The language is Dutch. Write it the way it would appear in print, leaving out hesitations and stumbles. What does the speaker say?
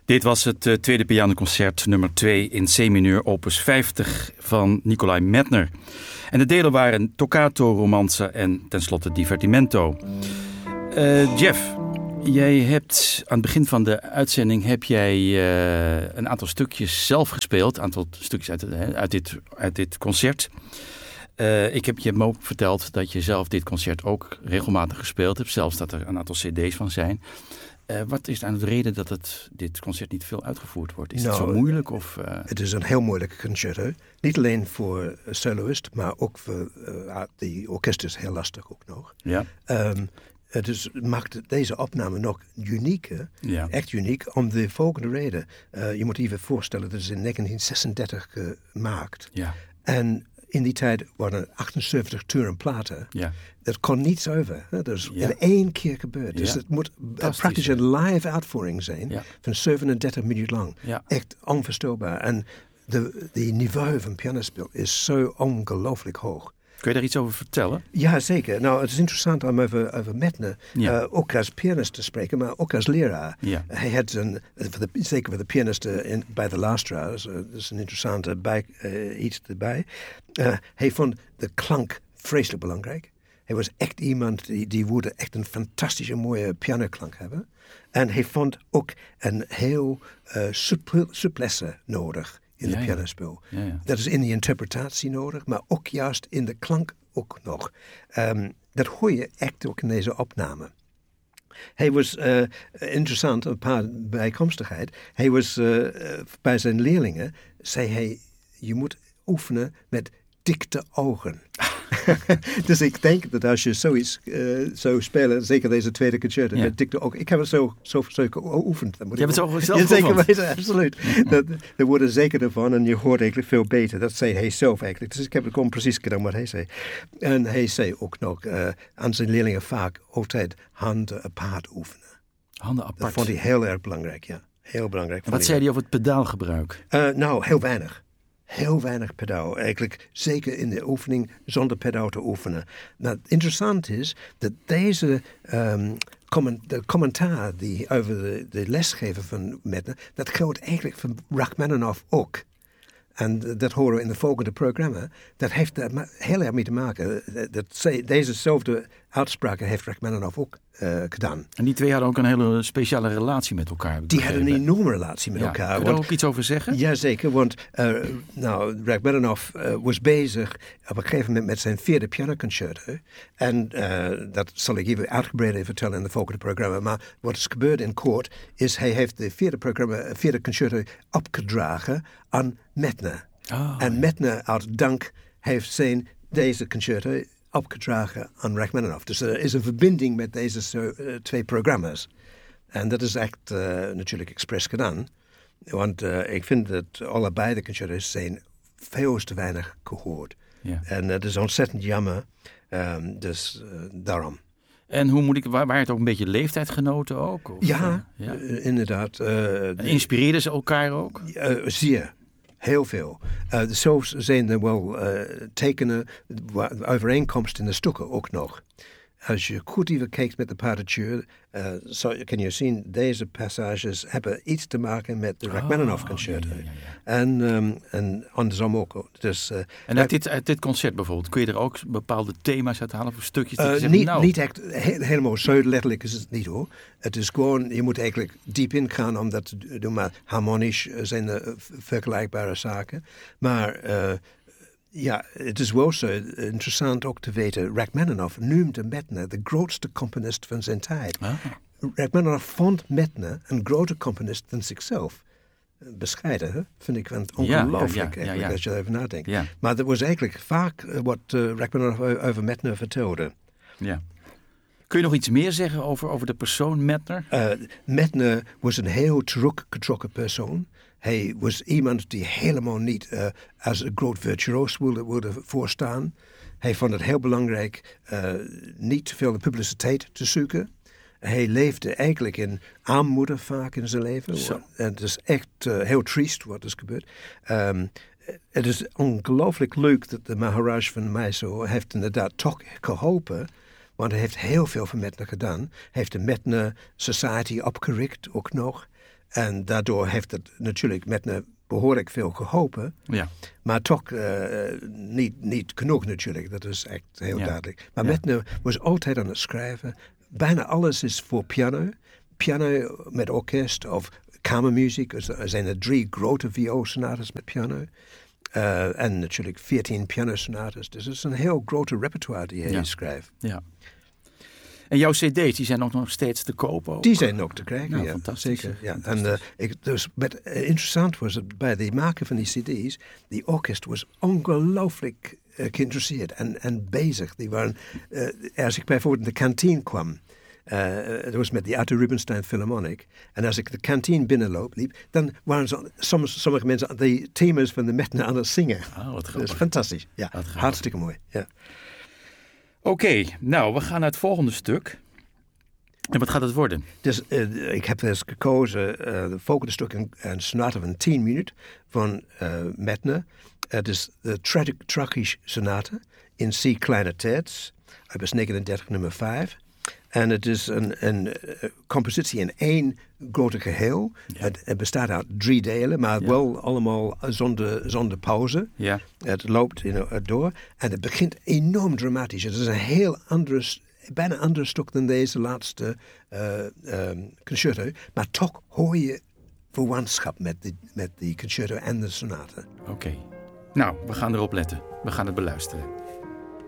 Dit was het tweede pianoconcert nummer 2 in C-mineur opus 50 van Nicolai Medtner. En de delen waren toccato, romanza en tenslotte divertimento. Jeff, jij hebt aan het begin van de uitzending een aantal stukjes zelf gespeeld. Een aantal stukjes uit dit concert. Ik heb je ook verteld dat je zelf dit concert ook regelmatig gespeeld hebt. Zelfs dat er een aantal cd's van zijn. Wat is aan de reden dat dit concert niet veel uitgevoerd wordt? Is het zo moeilijk? Het is een heel moeilijk concerto. Niet alleen voor soloist, maar ook voor de orkest is heel lastig ook nog. Ja. Het maakt deze opname nog unieker, echt uniek, om de volgende reden. Je moet je voorstellen, dat is in 1936 gemaakt. Ja. En in die tijd waren 78 toeren platen. Ja. Dat kon niets over. Dat is in 1 keer gebeurd. Dus het moet praktisch een live uitvoering zijn van 37 minuten lang. Ja. Echt onvoorstelbaar. En de niveau van pianospel is zo ongelooflijk hoog. Kun je daar iets over vertellen? Ja, zeker. Nou, het is interessant om over Medtner ook als pianist te spreken, maar ook als leraar. Ja. Hij had zeker voor de pianist bij de Lastra, dat is een interessante iets erbij. Hij vond de klank vreselijk belangrijk. Hij was echt iemand die wilde echt een fantastische mooie pianoklank hebben. En hij vond ook een heel souplesse nodig in de pianospel. Ja. Dat is in de interpretatie nodig, maar ook juist in de klank ook nog. Dat hoor je echt ook in deze opname. Hij was interessant, een paar bijkomstigheid. Hij was bij zijn leerlingen, zei hij, je moet oefenen met dikte ogen. Dus ik denk dat als je zoiets zou spelen, zeker deze tweede concerto, met dikte ogen. Ik heb het zo geoefend. Je hebt het zo zelf geoefend? Zeker weten, absoluut. Er worden zeker ervan en je hoort eigenlijk veel beter. Dat zei hij zelf eigenlijk. Dus ik heb het gewoon precies gedaan wat hij zei. En hij zei ook nog aan zijn leerlingen vaak altijd handen apart oefenen. Handen apart? Dat vond hij heel erg belangrijk, ja. Heel belangrijk. Wat zei hij over het pedaalgebruik? Nou, heel weinig. Heel weinig pedaal. Eigenlijk zeker in de oefening zonder pedaal te oefenen. Nou, interessant is dat deze de commentaar die over de lesgever van Medtner, dat geldt eigenlijk voor Rachmaninoff ook. En dat horen we in het volgende programma. Dat heeft daar heel erg mee te maken. Dezezelfde uitspraken heeft Rachmaninoff ook gedaan. En die twee hadden ook een hele speciale relatie met elkaar. Die hadden een enorme relatie met elkaar. Kun je daar ook iets over zeggen? Jazeker, want Rachmaninoff was bezig op een gegeven moment met zijn 4e pianoconcerto. En dat zal ik even uitgebreider vertellen in het volgende programma. Maar wat is gebeurd in kort is hij heeft de 4e concerto opgedragen aan Medtner. En Medtner uit dank heeft deze concerto opgedragen aan Rachmaninoff. Dus er is een verbinding met deze 2 programma's. En dat is echt natuurlijk expres gedaan. Want ik vind dat allebei de concertos zijn veel te weinig gehoord. Ja. En dat is ontzettend jammer. Dus daarom. En hoe moet waren het ook een beetje leeftijdgenoten ook? Of, inderdaad. Inspireerden ze elkaar ook? Zeer. Heel veel. Zo zijn er wel tekenen, overeenkomsten in de stukken ook nog. Als je goed even kijkt met de partituur, kan je zien, deze passages hebben iets te maken met de Rachmaninoff-concerto. En andersom ook. Dus, en uit dit concert bijvoorbeeld, kun je er ook bepaalde thema's uit halen of stukjes? Niet echt helemaal zo letterlijk is het niet hoor. Het is gewoon, je moet eigenlijk diep in gaan om dat te doen, maar harmonisch zijn er vergelijkbare zaken. Maar het is wel zo interessant ook te weten. Rachmaninoff noemde Medtner de grootste componist van zijn tijd. Rachmaninoff vond Medtner een groter componist dan zichzelf. Bescheiden, hè? Vind ik ongelooflijk als je erover nadenkt. Ja. Maar dat was eigenlijk vaak wat Rachmaninoff over Medtner vertelde. Ja. Kun je nog iets meer zeggen over de persoon Medtner? Medtner was een heel teruggetrokken persoon. Hij was iemand die helemaal niet als een groot virtuoos wilde voorstaan. Hij vond het heel belangrijk niet te veel publiciteit te zoeken. Hij leefde eigenlijk in armoede vaak in zijn leven. En het is echt heel triest wat is gebeurd. Het is ongelooflijk leuk dat de Maharaj van Mysore heeft inderdaad toch geholpen. Want hij heeft heel veel voor Medtner gedaan. Hij heeft de Medtner Society opgericht ook nog. En daardoor heeft het natuurlijk Medtner behoorlijk veel geholpen. Ja. Maar toch niet genoeg natuurlijk. Dat is echt heel duidelijk. Maar Medtner was altijd aan het schrijven. Bijna alles is voor piano. Piano met orkest of kamermuziek. Er zijn er 3 grote vioolsonates met piano. En natuurlijk 14 pianosonates. Dus het is een heel grote repertoire die hij schrijft. Ja. En jouw cd's, die zijn ook nog steeds te koop ook? Die zijn nog te krijgen, nou, ja. Fantastisch. Zeker. Ja. En interessant was het bij de maken van die cd's, die orkest was ongelooflijk geïnteresseerd en bezig. Die waren, als ik bijvoorbeeld in de kantine kwam, dat was met de Arthur Rubinstein Philharmonic. En als ik de kantine binnenliep, dan waren sommige mensen de thema's van de Medtner aan het zingen. Oh, wat dat is fantastisch. Ja, hartstikke mooi. Ja. Oké, nou, we gaan naar het volgende stuk. En wat gaat het worden? Dus ik heb dus gekozen het volgende stuk, een sonate van 10 minuten van Medtner. Het is de Tragisch sonate in C kleine terts, opus 39 nummer 5. En het is een compositie in 1 grote geheel. Ja. Het bestaat uit 3 delen, maar wel allemaal zonder pauze. Ja. Het loopt door en het begint enorm dramatisch. Het is een heel bijna ander stuk dan deze laatste concerto. Maar toch hoor je verwantschap met die concerto en de sonate. Oké. Nou, we gaan erop letten. We gaan het beluisteren.